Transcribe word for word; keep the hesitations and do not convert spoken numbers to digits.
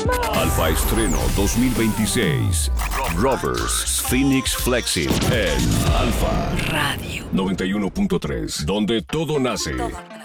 Alfa Estreno dos mil veintiséis. Rovers Phoenix Flexing en Alfa Radio noventa y uno punto tres, donde todo nace. Todo